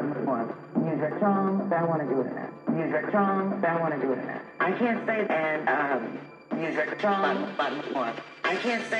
more. Use your tongue, I want to do it in that. Use your tongue, I want to do it in that. I can't say and use your tongue, but more. I can't say